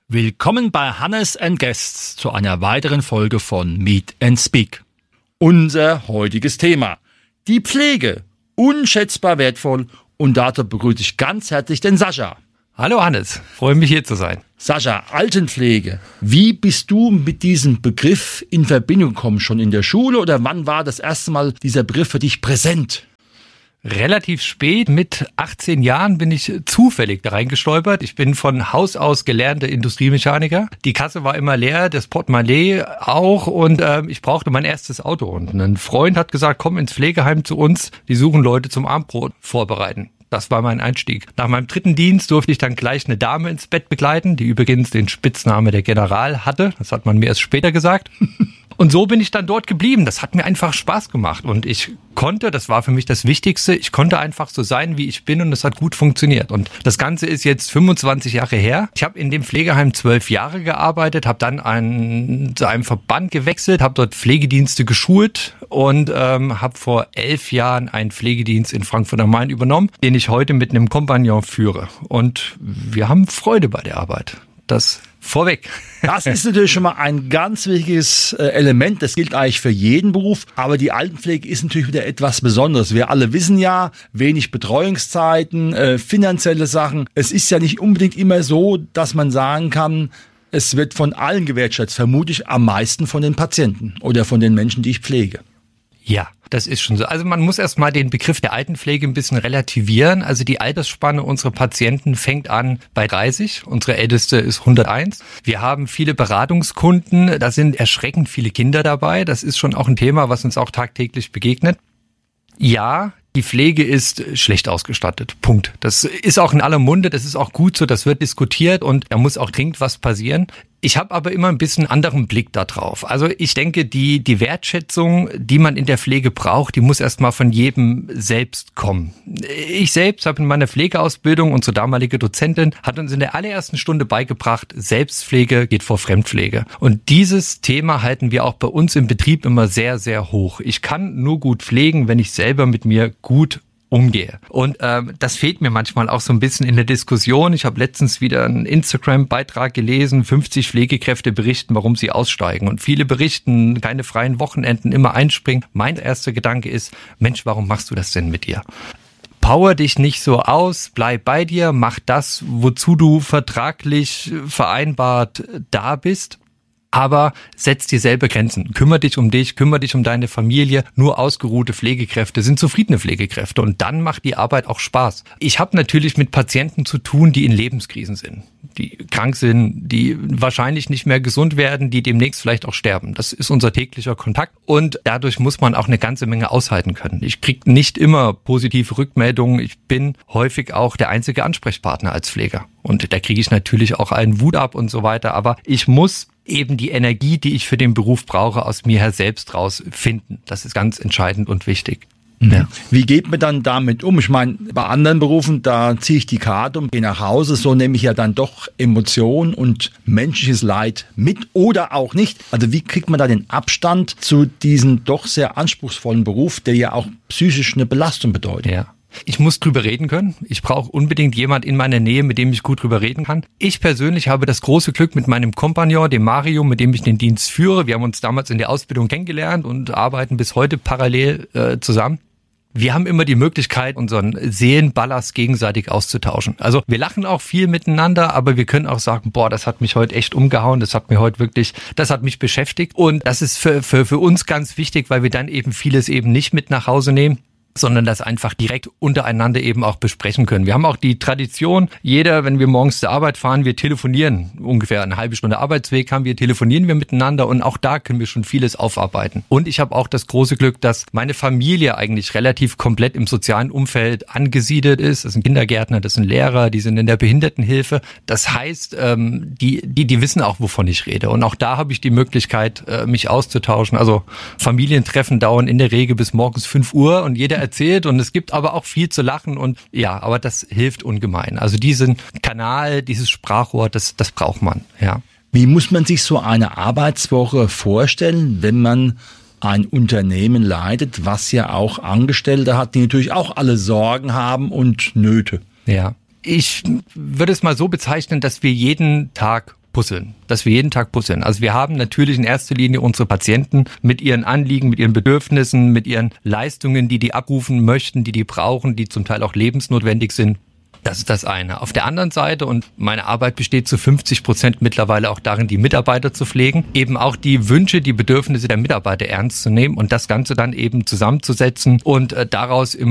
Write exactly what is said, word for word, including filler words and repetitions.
Willkommen bei Hannes and Guests zu einer weiteren Folge von Meet and Speak. Unser heutiges Thema: die Pflege, unschätzbar wertvoll, und dazu begrüße ich ganz herzlich den Sascha. Hallo Hannes, freue mich hier zu sein. Sascha, Altenpflege, wie bist du mit diesem Begriff in Verbindung gekommen? Schon in der Schule oder wann war das erste Mal dieser Begriff für dich präsent? Relativ spät, mit achtzehn Jahren bin ich zufällig da reingestolpert. Ich bin von Haus aus gelernter Industriemechaniker. Die Kasse war immer leer, das Portemonnaie auch, und äh, ich brauchte mein erstes Auto. Und ein Freund hat gesagt, komm ins Pflegeheim zu uns, die suchen Leute zum Abendbrot vorbereiten. Das war mein Einstieg. Nach meinem dritten Dienst durfte ich dann gleich eine Dame ins Bett begleiten, die übrigens den Spitznamen der General hatte. Das hat man mir erst später gesagt. Und so bin ich dann dort geblieben. Das hat mir einfach Spaß gemacht. Und ich konnte, das war für mich das Wichtigste, ich konnte einfach so sein, wie ich bin, und es hat gut funktioniert. Und das Ganze ist jetzt fünfundzwanzig Jahre her. Ich habe in dem Pflegeheim zwölf Jahre gearbeitet, habe dann einen, zu einem Verband gewechselt, habe dort Pflegedienste geschult und ähm, habe vor elf Jahren einen Pflegedienst in Frankfurt am Main übernommen, den ich heute mit einem Kompagnon führe. Und wir haben Freude bei der Arbeit. Das vorweg. Das ist natürlich schon mal ein ganz wichtiges Element. Das gilt eigentlich für jeden Beruf. Aber die Altenpflege ist natürlich wieder etwas Besonderes. Wir alle wissen ja, wenig Betreuungszeiten, äh, finanzielle Sachen. Es ist ja nicht unbedingt immer so, dass man sagen kann, es wird von allen gewertschätzt. Vermutlich am meisten von den Patienten oder von den Menschen, die ich pflege. Ja, das ist schon so. Also man muss erstmal den Begriff der Altenpflege ein bisschen relativieren. Also die Altersspanne unserer Patienten fängt an bei dreißig. Unsere älteste ist hunderteins. Wir haben viele Beratungskunden. Da sind erschreckend viele Kinder dabei. Das ist schon auch ein Thema, was uns auch tagtäglich begegnet. Ja, die Pflege ist schlecht ausgestattet. Punkt. Das ist auch in aller Munde, das ist auch gut so, das wird diskutiert und da muss auch dringend was passieren. Ich habe aber immer ein bisschen anderen Blick da drauf. Also ich denke, die, die Wertschätzung, die man in der Pflege braucht, die muss erstmal von jedem selbst kommen. Ich selbst habe in meiner Pflegeausbildung, unsere damalige Dozentin hat uns in der allerersten Stunde beigebracht, Selbstpflege geht vor Fremdpflege. Und dieses Thema halten wir auch bei uns im Betrieb immer sehr, sehr hoch. Ich kann nur gut pflegen, wenn ich selber mit mir gut umgehe. Und ähm, das fehlt mir manchmal auch so ein bisschen in der Diskussion. Ich habe letztens wieder einen Instagram-Beitrag gelesen, fünfzig Pflegekräfte berichten, warum sie aussteigen. Und viele berichten, keine freien Wochenenden, immer einspringen. Mein erster Gedanke ist, Mensch, warum machst du das denn mit dir? Power dich nicht so aus, bleib bei dir, mach das, wozu du vertraglich vereinbart da bist. Aber setz dir selber Grenzen. Kümmer dich um dich, kümmer dich um deine Familie. Nur ausgeruhte Pflegekräfte sind zufriedene Pflegekräfte. Und dann macht die Arbeit auch Spaß. Ich habe natürlich mit Patienten zu tun, die in Lebenskrisen sind, die krank sind, die wahrscheinlich nicht mehr gesund werden, die demnächst vielleicht auch sterben. Das ist unser täglicher Kontakt. Und dadurch muss man auch eine ganze Menge aushalten können. Ich kriege nicht immer positive Rückmeldungen. Ich bin häufig auch der einzige Ansprechpartner als Pfleger. Und da kriege ich natürlich auch einen Wut ab und so weiter. Aber ich muss eben die Energie, die ich für den Beruf brauche, aus mir her selbst raus finden. Das ist ganz entscheidend und wichtig. Mhm. Ja. Wie geht man dann damit um? Ich meine, bei anderen Berufen, da ziehe ich die Karte und gehe nach Hause. So nehme ich ja dann doch Emotionen und menschliches Leid mit oder auch nicht. Also wie kriegt man da den Abstand zu diesem doch sehr anspruchsvollen Beruf, der ja auch psychisch eine Belastung bedeutet? Ja. Ich muss drüber reden können. Ich brauche unbedingt jemand in meiner Nähe, mit dem ich gut drüber reden kann. Ich persönlich habe das große Glück mit meinem Kompagnon, dem Mario, mit dem ich den Dienst führe. Wir haben uns damals in der Ausbildung kennengelernt und arbeiten bis heute parallel äh, zusammen. Wir haben immer die Möglichkeit, unseren Seelenballast gegenseitig auszutauschen. Also wir lachen auch viel miteinander, aber wir können auch sagen, boah, das hat mich heute echt umgehauen, das hat mir heute wirklich, das hat mich beschäftigt. Und das ist für, für, für uns ganz wichtig, weil wir dann eben vieles eben nicht mit nach Hause nehmen, sondern das einfach direkt untereinander eben auch besprechen können. Wir haben auch die Tradition, jeder, wenn wir morgens zur Arbeit fahren, wir telefonieren. Ungefähr eine halbe Stunde Arbeitsweg haben wir, telefonieren wir miteinander und auch da können wir schon vieles aufarbeiten. Und ich habe auch das große Glück, dass meine Familie eigentlich relativ komplett im sozialen Umfeld angesiedelt ist. Das sind Kindergärtner, das sind Lehrer, die sind in der Behindertenhilfe. Das heißt, ähm, die, die, die wissen auch, wovon ich rede. Und auch da habe ich die Möglichkeit, äh, mich auszutauschen. Also Familientreffen dauern in der Regel bis morgens fünf Uhr und jeder erzählt und es gibt aber auch viel zu lachen und ja, aber das hilft ungemein. Also diesen Kanal, dieses Sprachrohr, das, das braucht man, ja. Wie muss man sich so eine Arbeitswoche vorstellen, wenn man ein Unternehmen leitet, was ja auch Angestellte hat, die natürlich auch alle Sorgen haben und Nöte? Ja. Ich würde es mal so bezeichnen, dass wir jeden Tag puzzeln, dass wir jeden Tag puzzeln. Also wir haben natürlich in erster Linie unsere Patienten mit ihren Anliegen, mit ihren Bedürfnissen, mit ihren Leistungen, die die abrufen möchten, die die brauchen, die zum Teil auch lebensnotwendig sind. Das ist das eine. Auf der anderen Seite, und meine Arbeit besteht zu fünfzig Prozent mittlerweile auch darin, die Mitarbeiter zu pflegen, eben auch die Wünsche, die Bedürfnisse der Mitarbeiter ernst zu nehmen und das Ganze dann eben zusammenzusetzen und äh, daraus im